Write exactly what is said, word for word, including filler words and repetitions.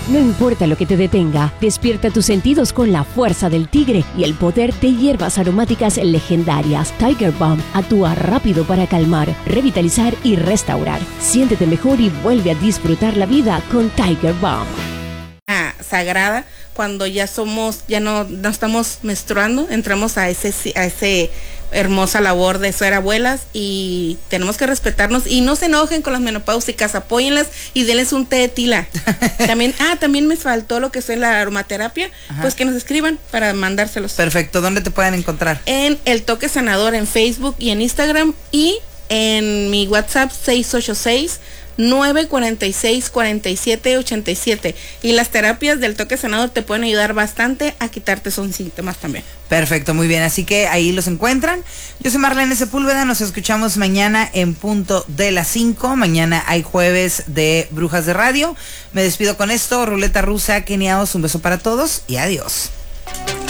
No importa lo que te detenga, despierta tus sentidos con la fuerza del tigre y el poder de hierbas aromáticas legendarias. Tiger Balm actúa rápido para calmar, revitalizar y restaurar. Siéntete mejor y vuelve a disfrutar la vida con Tiger Balm. Ah, sagrada, cuando ya somos, ya no, no estamos menstruando, entramos a ese, a ese hermosa labor de ser abuelas y tenemos que respetarnos y no se enojen con las menopáusicas, apóyenlas y denles un té de tila. También, ah, también me faltó lo que es la aromaterapia. Ajá. Pues que nos escriban para mandárselos. Perfecto, ¿dónde te pueden encontrar? En El Toque Sanador en Facebook y en Instagram y en mi WhatsApp seis ocho seis, nueve cuatro seis, cuatro siete ocho siete. Y las terapias del Toque Sanador te pueden ayudar bastante a quitarte esos síntomas también. Perfecto, muy bien, así que ahí los encuentran. Yo soy Marlene Sepúlveda, nos escuchamos mañana en punto de las cinco. Mañana hay jueves de Brujas de Radio. Me despido con esto, ruleta rusa, Keniaos, un beso para todos y adiós.